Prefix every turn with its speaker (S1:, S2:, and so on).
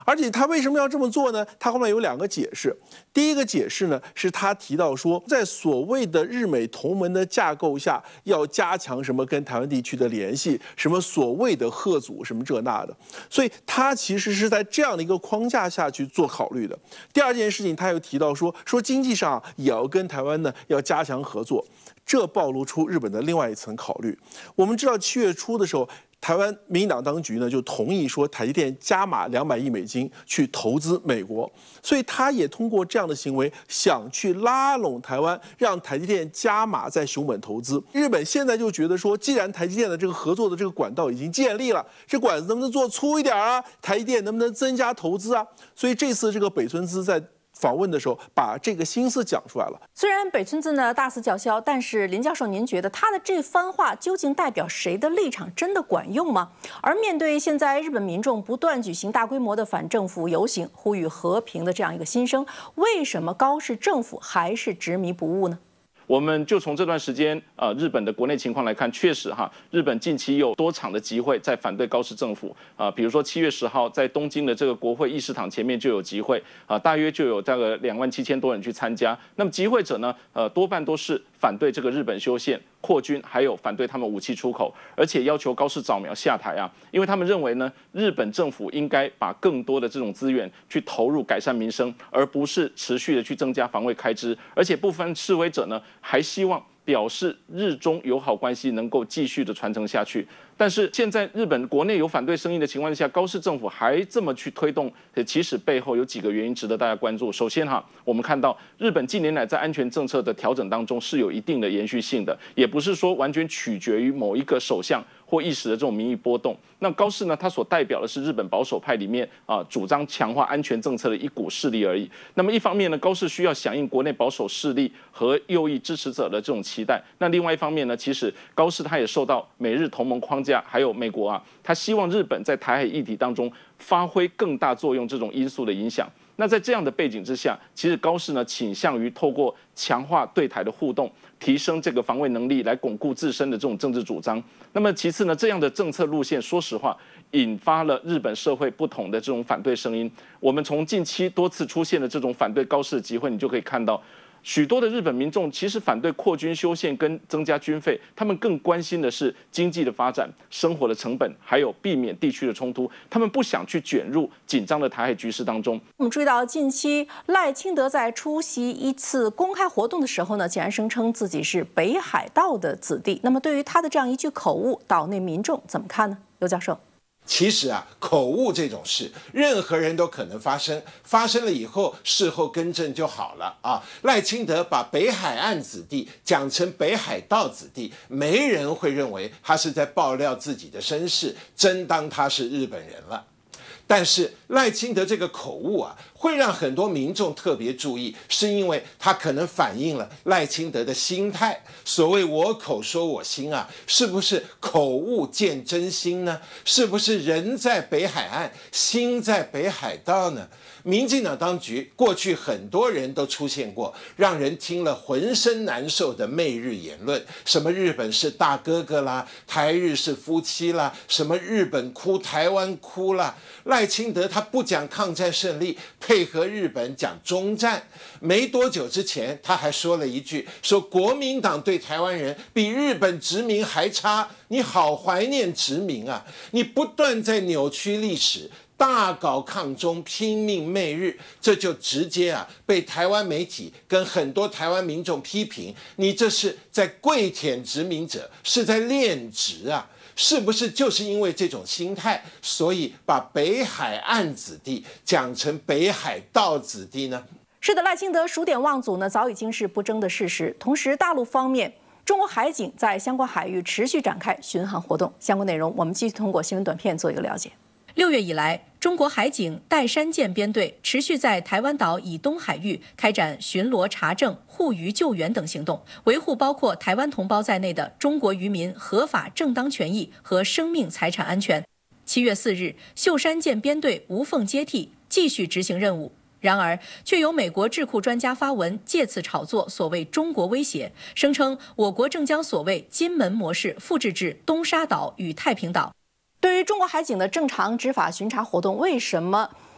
S1: 而且他为什么要这么做呢？他后面有2个解释。第一个解释呢，是他提到说，在所谓的日美同盟的架构下，要加强什么跟台湾地区的联系，什么所谓的贺祖，什么这那的。所以他其实是在这样的一个框架下去做考虑的。第二件事情，他又提到说经济上也要跟台湾呢要加强合作，这暴露出日本的另外一层考虑。我们知道7月初的时候，台湾民进党当局呢就同意说台积电加码200亿美金去投资美国，所以他也通过这样的行为想去拉拢台湾，让台积电加码在熊本投资。日本现在就觉得说，既然台积电的这个合作的这个管道已经建立了，这管子能不能做粗一点啊？台积电能不能增加投资啊？所以这次这个北村滋在访问的时候，把这个心思讲出来了。
S2: 虽然北村滋呢大肆叫嚣，但是林教授，您觉得他的这番话究竟代表谁的立场？真的管用吗？而面对现在日本民众不断举行大规模的反政府游行，呼吁和平的这样一个心声，为什么高市政府还是执迷不悟呢？
S3: 我们就从这段时间日本的国内情况来看，确实日本近期有多场的集会在反对高市政府比如说7月10号在东京的这个国会议事堂前面就有集会大约就有大概27000多人去参加。那么集会者呢多半都是反对这个日本修宪、扩军，还有反对他们武器出口，而且要求高市早苗下台因为他们认为呢，日本政府应该把更多的这种资源去投入改善民生，而不是持续的去增加防卫开支。而且部分示威者呢，还希望表示日中友好关系能够继续的传承下去。但是现在日本国内有反对声音的情况下，高市政府还这么去推动，其实背后有几个原因值得大家关注。首先我们看到日本近年来在安全政策的调整当中是有一定的延续性的，也不是说完全取决于某一个首相或一时的这种民意波动。那高市呢，他所代表的是日本保守派里面主张强化安全政策的一股势力而已。那么一方面呢，高市需要响应国内保守势力和右翼支持者的这种期待。那另外一方面呢，其实高市他也受到美日同盟框架还有美国他希望日本在台海议题当中发挥更大作用这种因素的影响。那在这样的背景之下，其实高市呢倾向于透过强化对台的互动，提升这个防卫能力，来巩固自身的这种政治主张。那么其次呢，这样的政策路线，说实话，引发了日本社会不同的这种反对声音。我们从近期多次出现的这种反对高市的集会，你就可以看到，许多的日本民众其实反对扩军修宪跟增加军费，他们更关心的是经济的发展、生活的成本，还有避免地区的冲突。他们不想去卷入紧张的台海局势当中。
S2: 我们注意到，近期赖清德在出席一次公开活动的时候呢，竟然声称自己是北海道的子弟。那么，对于他的这样一句口误，岛内民众怎么看呢？刘教授。
S4: 其实口误这种事，任何人都可能发生，发生了以后，事后更正就好了赖清德把北海岸子弟讲成北海道子弟，没人会认为他是在爆料自己的身世，真当他是日本人了。但是赖清德这个口误会让很多民众特别注意，是因为他可能反映了赖清德的心态。所谓我口说我心是不是口误见真心呢？是不是人在北海岸，心在北海道呢？民进党当局过去很多人都出现过让人听了浑身难受的媚日言论，什么日本是大哥哥啦，台日是夫妻啦，什么日本哭台湾哭啦。赖清德他不讲抗战胜利，配合日本讲中战。没多久之前他还说了一句，说国民党对台湾人比日本殖民还差。你好怀念殖民你不断在扭曲历史，大搞抗中，拼命媚日，这就直接被台湾媒体跟很多台湾民众批评，你这是在跪舔殖民者，是在恋殖是不是就是因为这种心态，所以把北海岸子弟讲成北海道子弟呢？
S2: 是的，赖清德数典忘祖呢，早已经是不争的事实。同时，大陆方面，中国海警在相关海域持续展开巡航活动。相关内容，我们继续通过新闻短片做一个了解。6月以来，中国海警岱山舰编队持续在台湾岛以东海域开展巡逻查证、护渔救援等行动，维护包括台湾同胞在内的中国渔民合法正当权益和生命财产安全。7月4日，秀山舰编队无缝接替，继续执行任务。然而，却有美国智库专家发文，借此炒作所谓中国威胁，声称我国正将所谓金门模式复制至东沙岛与太平岛。对于中国海警的正常执法巡查活动，为什么